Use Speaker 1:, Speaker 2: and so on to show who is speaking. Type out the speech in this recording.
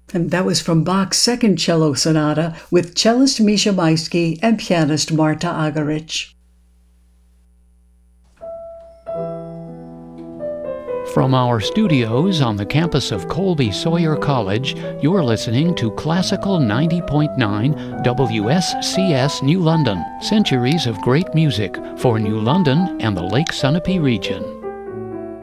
Speaker 1: And that was from Bach's Second Cello Sonata with cellist Misha Maisky and pianist Marta Agarich.
Speaker 2: From our studios on the campus of Colby Sawyer College, you're listening to Classical 90.9 WSCS New London, centuries of great music for New London and the Lake Sunapee region.